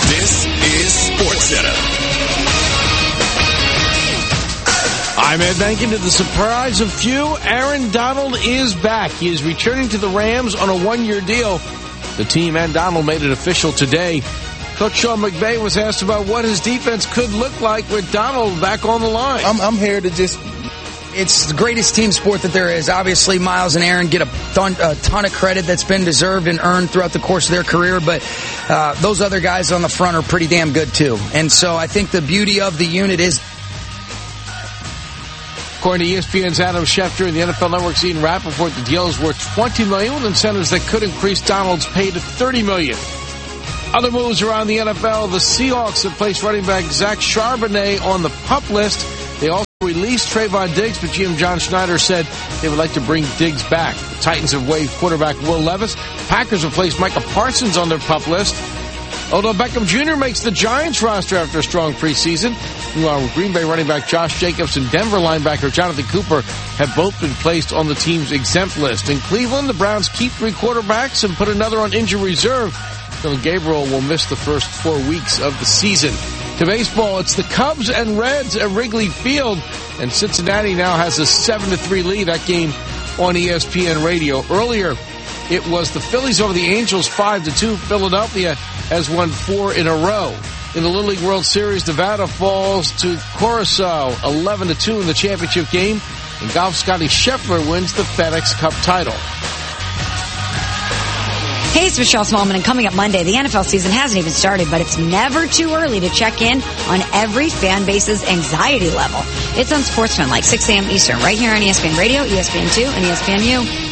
This is SportsCenter. I'm Ed Bankin. To the surprise of few, Aaron Donald is back. He is returning to the Rams on a one-year deal. The team and Donald made it official today. Coach Sean McVay was asked about what his defense could look like with Donald back on the line. I'm here to just... It's the greatest team sport that there is. Obviously, Miles and Aaron get a ton of credit that's been deserved and earned throughout the course of their career, but those other guys on the front are pretty damn good, too. And so I think the beauty of the unit is... According to ESPN's Adam Schefter and the NFL Network's Ian Rappaport, the deal is worth $20 million with incentives that could increase Donald's pay to $30 million. Other moves around the NFL, the Seahawks have placed running back Zach Charbonnet on the PUP list. They also released Trayvon Diggs, but GM John Schneider said they would like to bring Diggs back. The Titans have waived quarterback Will Levis. Packers have placed Micah Parsons on their PUP list. Odell Beckham Jr. makes the Giants roster after a strong preseason. Meanwhile, Green Bay running back Josh Jacobs and Denver linebacker Jonathan Cooper have both been placed on the team's exempt list. In Cleveland, the Browns keep 3 quarterbacks and put another on injured reserve. Dylan Gabriel will miss the first 4 weeks of the season. To baseball, it's the Cubs and Reds at Wrigley Field, and Cincinnati now has a 7-3 lead. That game on ESPN Radio. Earlier, it was the Phillies over the Angels 5-2. Philadelphia has won 4 in a row. In the Little League World Series, Nevada falls to Curaçao 11-2 in the championship game. In golf, Scotty Scheffler wins the FedEx Cup title. Hey, it's Michelle Smallman, and coming up Monday, the NFL season hasn't even started, but it's never too early to check in on every fan base's anxiety level. It's on SportsCenter, like 6 a.m. Eastern, right here on ESPN Radio, ESPN2, and ESPNU.